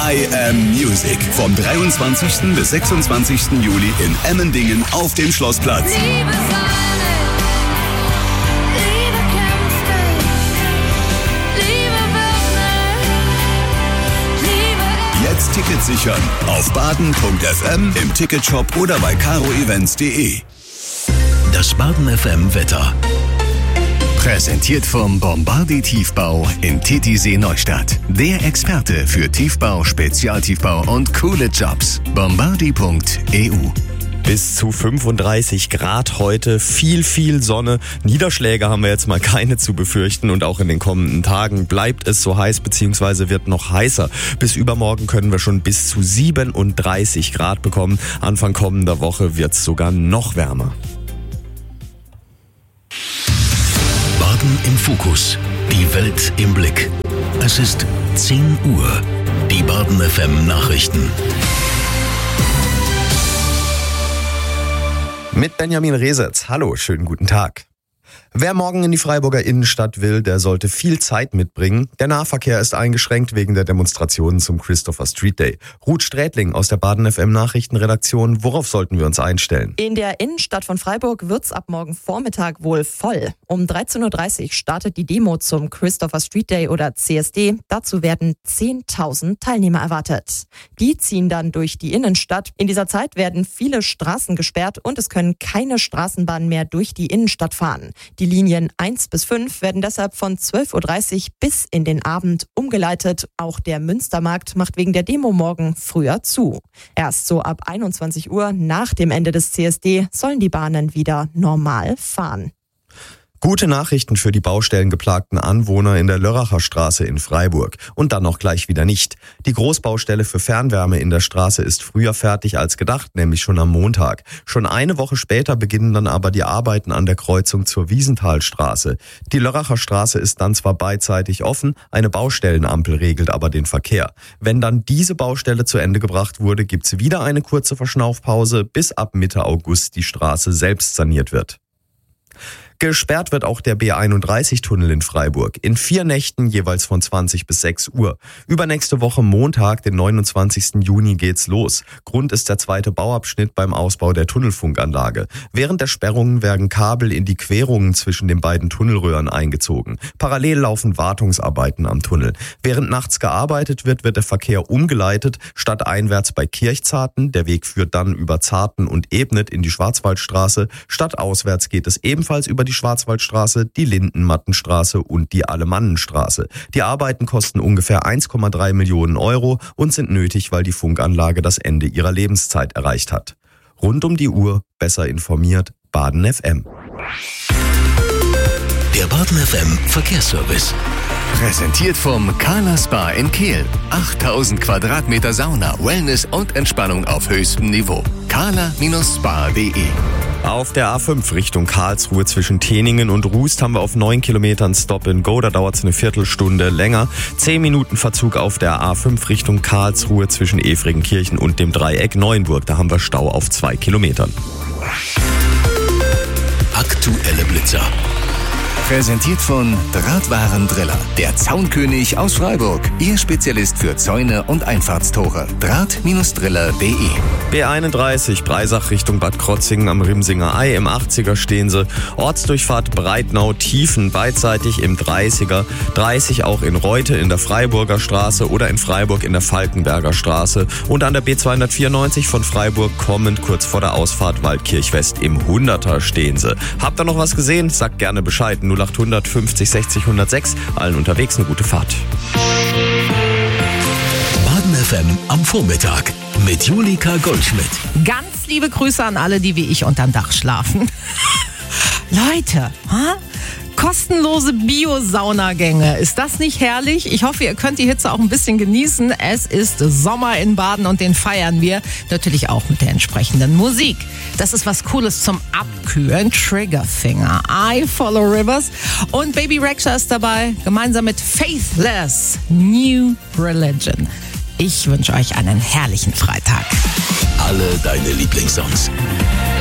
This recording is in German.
I Am Music. Vom 23. bis 26. Juli in Emmendingen auf dem Schlossplatz. Liebe Säule, Liebe kämpfte, Liebe wird Liebe. Jetzt Tickets sichern auf baden.fm, im Ticketshop oder bei caroevents.de. Das Baden FM Wetter. Präsentiert vom Bombardier Tiefbau in Titisee Neustadt. Der Experte für Tiefbau, Spezialtiefbau und coole Jobs. Bombardier.eu. Bis zu 35 Grad heute, viel Sonne. Niederschläge haben wir jetzt mal keine zu befürchten und auch in den kommenden Tagen bleibt es so heiß bzw. wird noch heißer. Bis übermorgen können wir schon bis zu 37 Grad bekommen. Anfang kommender Woche wird es sogar noch wärmer. Baden im Fokus. Die Welt im Blick. Es ist 10 Uhr. Die Baden FM Nachrichten. Mit Benjamin Resetz. Hallo, schönen guten Tag. Wer morgen in die Freiburger Innenstadt will, der sollte viel Zeit mitbringen. Der Nahverkehr ist eingeschränkt wegen der Demonstrationen zum Christopher Street Day. Ruth Strätling aus der Baden FM Nachrichtenredaktion. Worauf sollten wir uns einstellen? In der Innenstadt von Freiburg wird's ab morgen Vormittag wohl voll. Um 13.30 Uhr startet die Demo zum Christopher Street Day oder CSD. Dazu werden 10.000 Teilnehmer erwartet. Die ziehen dann durch die Innenstadt. In dieser Zeit werden viele Straßen gesperrt und es können keine Straßenbahnen mehr durch die Innenstadt fahren. Die Linien 1 bis 5 werden deshalb von 12.30 Uhr bis in den Abend umgeleitet. Auch der Münstermarkt macht wegen der Demo morgen früher zu. Erst so ab 21 Uhr nach dem Ende des CSD sollen die Bahnen wieder normal fahren. Gute Nachrichten für die baustellengeplagten Anwohner in der Lörracher Straße in Freiburg. Und dann auch gleich wieder nicht. Die Großbaustelle für Fernwärme in der Straße ist früher fertig als gedacht, nämlich schon am Montag. Schon eine Woche später beginnen dann aber die Arbeiten an der Kreuzung zur Wiesenthalstraße. Die Lörracher Straße ist dann zwar beidseitig offen, eine Baustellenampel regelt aber den Verkehr. Wenn dann diese Baustelle zu Ende gebracht wurde, gibt's wieder eine kurze Verschnaufpause, bis ab Mitte August die Straße selbst saniert wird. Gesperrt wird auch der B31-Tunnel in Freiburg. In 4 Nächten jeweils von 20 bis 6 Uhr. Übernächste Woche Montag, den 29. Juni, geht's los. Grund ist der zweite Bauabschnitt beim Ausbau der Tunnelfunkanlage. Während der Sperrungen werden Kabel in die Querungen zwischen den beiden Tunnelröhren eingezogen. Parallel laufen Wartungsarbeiten am Tunnel. Während nachts gearbeitet wird, wird der Verkehr umgeleitet. Stadteinwärts bei Kirchzarten. Der Weg führt dann über Zarten und Ebnet in die Schwarzwaldstraße. Stadtauswärts geht es ebenfalls über die Schwarzwaldstraße, die Lindenmattenstraße und die Alemannenstraße. Die Arbeiten kosten ungefähr 1,3 Millionen Euro und sind nötig, weil die Funkanlage das Ende ihrer Lebenszeit erreicht hat. Rund um die Uhr, besser informiert, Baden FM. Der Baden FM Verkehrsservice. Präsentiert vom Carla Spa in Kehl. 8000 Quadratmeter Sauna, Wellness und Entspannung auf höchstem Niveau. carla-spa.de. Auf der A5 Richtung Karlsruhe zwischen Teningen und Rust haben wir auf 9 Kilometern Stop and Go. Da dauert es eine Viertelstunde länger. 10 Minuten Verzug auf der A5 Richtung Karlsruhe zwischen Efringenkirchen und dem Dreieck Neuenburg. Da haben wir Stau auf 2 Kilometern. Aktuelle Blitzer. Präsentiert von Drahtwarendriller, der Zaunkönig aus Freiburg. Ihr Spezialist für Zäune und Einfahrtstore. Draht-driller.de. B31 Breisach Richtung Bad Krotzingen am Rimsinger Ei. Im 80er stehen sie. Ortsdurchfahrt Breitnau Tiefen beidseitig im 30er. 30 auch in Reute in der Freiburger Straße oder in Freiburg in der Falkenberger Straße. Und an der B294 von Freiburg kommend kurz vor der Ausfahrt Waldkirch West im 100er stehen sie. Habt ihr noch was gesehen? Sagt gerne Bescheid. 0800 50 60 106. Allen unterwegs eine gute Fahrt. Baden FM am Vormittag mit Julika Goldschmidt. Ganz liebe Grüße an alle, die wie ich unterm Dach schlafen. Leute, kostenlose Bio-Saunagänge. Ist das nicht herrlich? Ich hoffe, ihr könnt die Hitze auch ein bisschen genießen. Es ist Sommer in Baden und den feiern wir natürlich auch mit der entsprechenden Musik. Das ist was Cooles zum Abkühlen. Triggerfinger, I Follow Rivers und Baby Rexha ist dabei, gemeinsam mit Faithless, New Religion. Ich wünsche euch einen herrlichen Freitag. Alle deine Lieblingssongs.